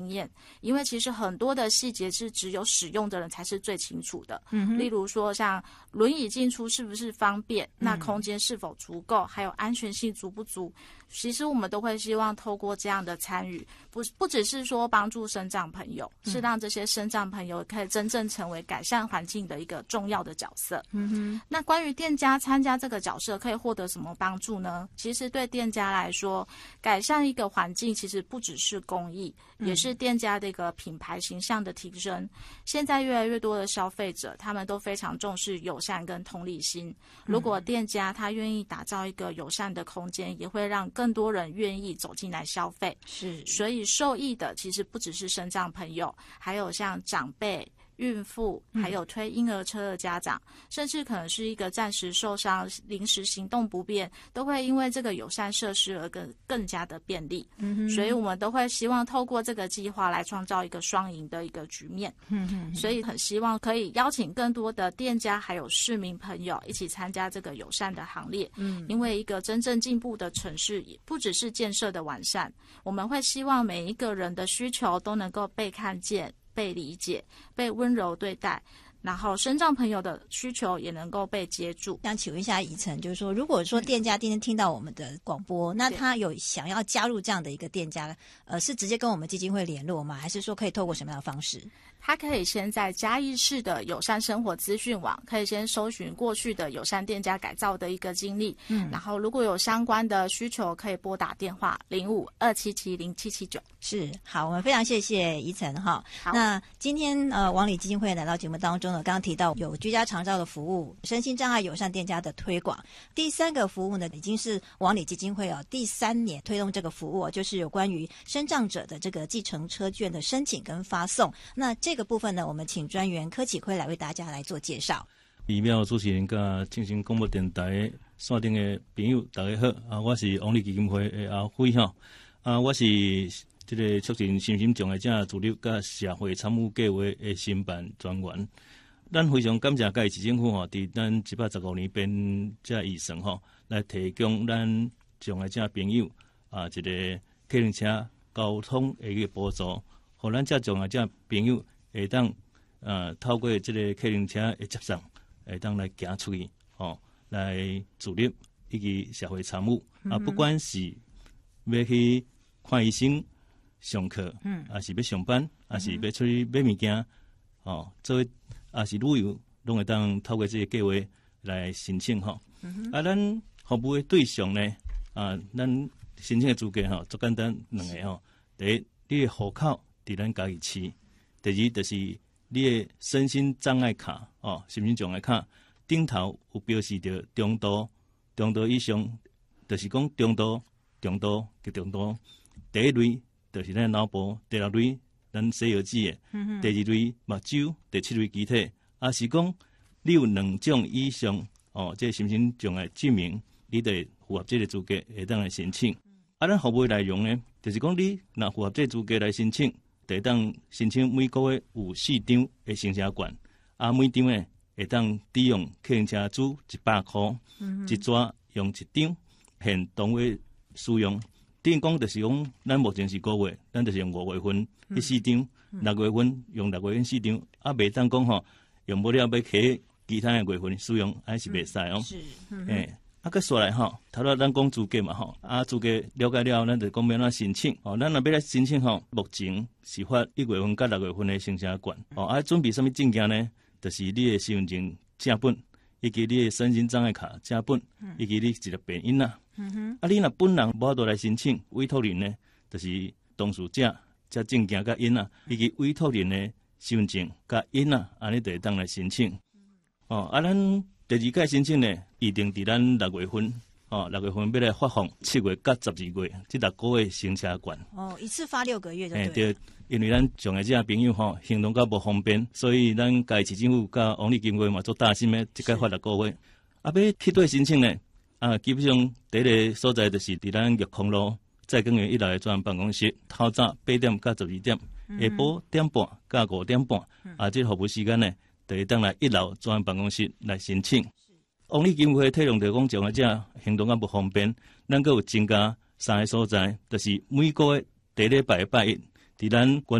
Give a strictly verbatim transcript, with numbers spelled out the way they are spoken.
验，因为其实很多的细节是只有使用的人才是最清楚的。嗯，例如说像轮椅进出是不是方便，那空间是否足够，还有安全性足不足，其实我们都会希望透过这样的参与，不不只是说帮助身障朋友，是让这些身障朋友可以真正成为改善环境的一个重要的角色。嗯哼，那关于店家参加这个角色可以获得什么帮助呢？其实对店家来说，改善一个环境其实不只是公益，也是店家的一个品牌形象的提升。现在越来越多的消费者，他们都非常重视友善跟同理心。如果店家他愿意打造一个友善的空间，也会让更多人愿意走进来消费。是，所以受益的其实不只是身障朋友，还有像长辈、孕妇，还有推婴儿车的家长，嗯、甚至可能是一个暂时受伤、临时行动不便，都会因为这个友善设施而更更加的便利。嗯哼，所以我们都会希望透过这个计划来创造一个双赢的一个局面。嗯哼，所以很希望可以邀请更多的店家还有市民朋友一起参加这个友善的行列。嗯，因为一个真正进步的城市，不只是建设的完善，我们会希望每一个人的需求都能够被看见、被理解、被温柔对待，然后身障朋友的需求也能够被接住。 想请问一下怡晨，就是说，如果说店家今天听到我们的广播，嗯、那他有想要加入这样的一个店家，呃，是直接跟我们基金会联络吗？还是说可以透过什么样的方式？ 他可以先在嘉义市的友善生活资讯网，可以先搜寻过去的友善店家改造的一个经历，嗯，然后如果有相关的需求，可以拨打电话零五二七七零七七九。 是，好，我们非常谢谢怡晨哈。那今天呃，王里基金会来到节目当中呢，刚刚提到有居家长照的服务，身心障碍友善店家的推广。第三个服务呢，已经是王里基金会哦第三年推动这个服务、哦，就是有关于身障者的这个计程车券的申请跟发送。那这个部分呢，我们请专员柯启辉来为大家来做介绍。 李妙主持人甲庆兴广播电台线顶的朋友，大家好啊！我是王里基金会的阿辉哈啊，我是这个促进身心障碍者自立甲社会参与计划的申办专员。咱非常感谢嘉义市政府吼，伫咱一百十五年编这预算吼，来提供咱障碍者朋友啊一个客运车交通的一个补助，互咱这障碍者朋友会当呃透过这个客运车的接送，会当来行出去吼，来自立以及社会参与、嗯、啊，不管是要去看医生、上课，嗯，还是要上班，还是要出去买物件，哦，做啊是旅游，拢会当透过这个计划来申请吼、嗯。啊，咱服务的对象呢，啊，咱申请的资格吼，足简单两个吼。第一，你的户口伫咱家己市；第二，就是你的身心障碍卡，哦，身心障碍卡顶头有标示着中度、中度以上，就是讲中度、中度及中度。第一类就是咱脑部，第二类咱西药指的，嗯、第二类目睭，第七类机体。啊，是讲你有两种以上，哦，这身心障碍证明，你得符合这个资格，会当来申请。嗯、啊，咱服务内容呢，就是讲你若符合这资格来申请，得当申请每个月有四张的乘车券，啊，每张呢会当抵用客运车资一百块，嗯、一抓用一张，现当月使用。等于讲就是讲，咱目前是五月，咱就是用五月份迄四张，嗯、六月份用六月份四张，啊，袂当讲吼用不了要起其他的月份使用，还是袂使哦。是，嗯、诶，啊，佮说来吼，头头咱讲资格嘛吼，啊，资格了解了，咱就讲要怎申请。哦，咱若要来申请吼，目前是发一月份甲六月份的乘车券。哦，啊，准备什么证件呢？就是你的身份证正本，以及你的身心障碍卡正本，嗯、以及你一个病因啊。嗯哼，啊，你若本人无法度来申请，委托人呢，就是当事者、这证件甲因啊，以及委托人的身份证甲因啊，安尼就会当来申请。哦，啊，咱第二届申請呢，預定伫咱六月份，哦，六月份要來發放七月甲十二月這六個月乘車券。 哦，一次發六個月就對。 對，因為咱障礙者朋友吼行動較無方便，所以咱嘉義市政府甲王里基金會嘛做大心的，即個發六個月。啊，要去對申請呢？啊，基本上第一個所在就是伫咱玉空路再更園一樓的專辦公室，透早八點到十二點，下晡點半到五點半，嗯、啊，這個服務時間呢，就會當來一樓專辦公室來申請。王里基金會體諒就講障礙者行動較不方便，咱閣有增加三個所在，就是每個月第禮拜拜一，伫咱